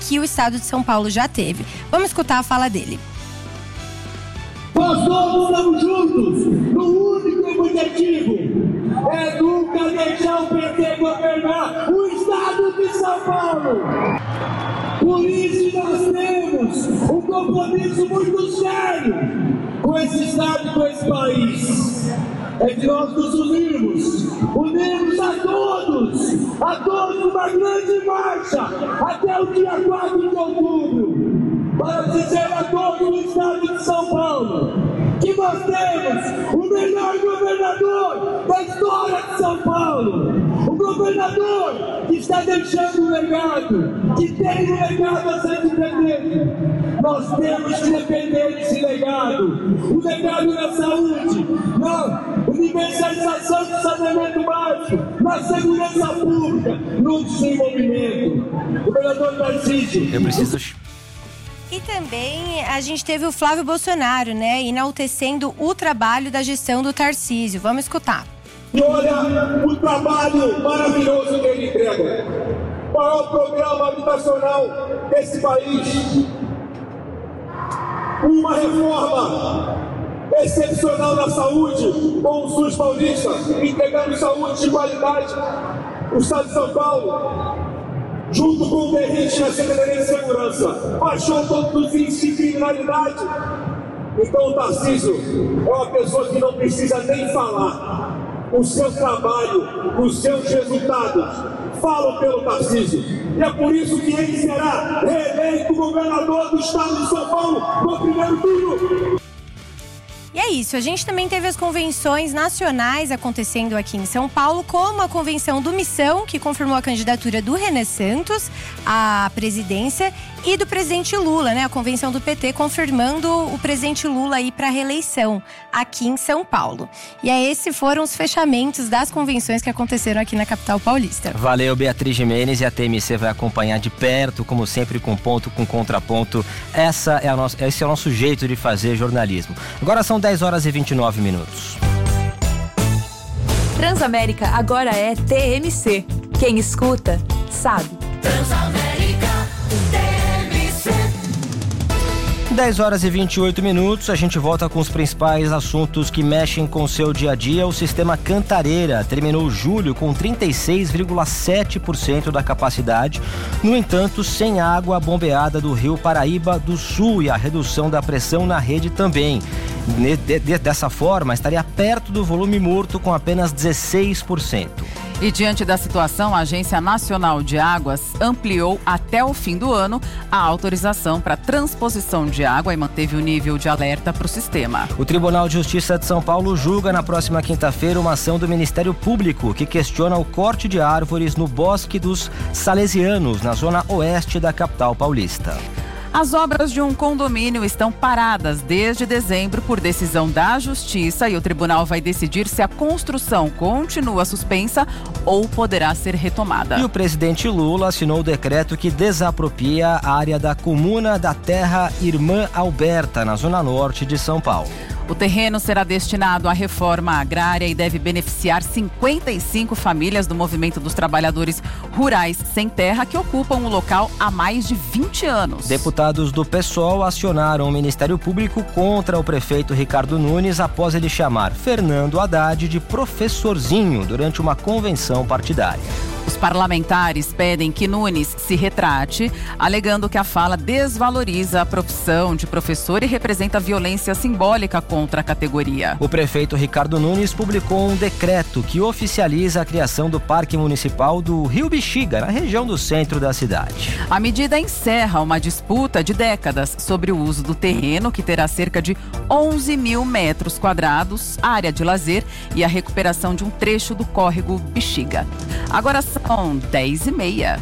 que o estado de São Paulo já teve. Vamos escutar a fala dele. Nós todos estamos juntos no único objetivo: é nunca deixar o PT governar o estado de São Paulo. Por isso nós temos um compromisso muito sério com esse estado e com esse país. É que nós nos unimos a todos uma grande marcha até o dia 4 de outubro, para dizer a todo o estado de São Paulo que nós temos o melhor governador da história de São Paulo, o governador que está deixando um legado, que tem um legado a ser defendido. Nós temos que defender esse legado, o legado na saúde, na universalização do saneamento básico, na segurança pública, no desenvolvimento. Governador Tarcísio. Eu preciso... E também a gente teve o Flávio Bolsonaro, né, enaltecendo o trabalho da gestão do Tarcísio. Vamos escutar. E olha o trabalho maravilhoso que ele entrega. O maior programa habitacional desse país. Uma reforma excepcional na saúde, com o SUS paulista, entregando saúde de qualidade no estado de São Paulo. Junto com o Berrite na Secretaria de Segurança, baixou todos os índices de criminalidade. Então o Tarcísio é uma pessoa que não precisa nem falar. O seu trabalho, os seus resultados falam pelo Tarcísio. E é por isso que ele será reeleito governador do estado de São Paulo no primeiro turno. E é isso, a gente também teve as convenções nacionais acontecendo aqui em São Paulo, como a convenção do Missão, que confirmou a candidatura do René Santos à presidência, e do presidente Lula, né? A convenção do PT confirmando o presidente Lula aí para a reeleição aqui em São Paulo. E esses foram os fechamentos das convenções que aconteceram aqui na capital paulista. Valeu, Beatriz Gimenez, e a TMC vai acompanhar de perto, como sempre, com ponto, com contraponto. Esse é o nosso jeito de fazer jornalismo. Agora são 10 horas e 29 minutos. Transamérica agora é TMC. Quem escuta, sabe. Transamérica, TMC. 10 horas e 28 minutos, a gente volta com os principais assuntos que mexem com o seu dia a dia. O sistema Cantareira terminou julho com 36,7% da capacidade. No entanto, sem água bombeada do Rio Paraíba do Sul e a redução da pressão na rede também. Dessa forma, estaria perto do volume morto com apenas 16%. E diante da situação, a Agência Nacional de Águas ampliou até o fim do ano a autorização para transposição de água e manteve o nível de alerta para o sistema. O Tribunal de Justiça de São Paulo julga na próxima quinta-feira uma ação do Ministério Público que questiona o corte de árvores no Bosque dos Salesianos, na zona oeste da capital paulista. As obras de um condomínio estão paradas desde dezembro por decisão da Justiça e o tribunal vai decidir se a construção continua suspensa ou poderá ser retomada. E o presidente Lula assinou o decreto que desapropria a área da comuna da Terra Irmã Alberta, na zona norte de São Paulo. O terreno será destinado à reforma agrária e deve beneficiar 55 famílias do Movimento dos Trabalhadores Rurais Sem Terra que ocupam o local há mais de 20 anos. Deputados do PSOL acionaram o Ministério Público contra o prefeito Ricardo Nunes após ele chamar Fernando Haddad de professorzinho durante uma convenção partidária. Os parlamentares pedem que Nunes se retrate, alegando que a fala desvaloriza a profissão de professor e representa violência simbólica contra a categoria. O prefeito Ricardo Nunes publicou um decreto que oficializa a criação do Parque Municipal do Rio Bexiga, na região do centro da cidade. A medida encerra uma disputa de décadas sobre o uso do terreno, que terá cerca de 11 mil metros quadrados, área de lazer e a recuperação de um trecho do córrego Bexiga. Agora são 10h30.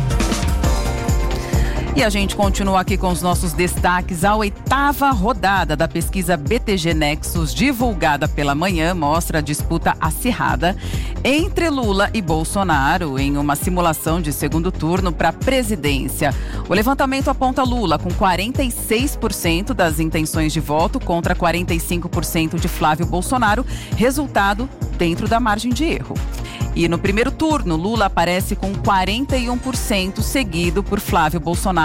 E a gente continua aqui com os nossos destaques. A 8ª rodada da pesquisa BTG Nexus, divulgada pela manhã, mostra a disputa acirrada entre Lula e Bolsonaro em uma simulação de segundo turno para a presidência. O levantamento aponta Lula com 46% das intenções de voto contra 45% de Flávio Bolsonaro, resultado dentro da margem de erro. E no primeiro turno, Lula aparece com 41%, seguido por Flávio Bolsonaro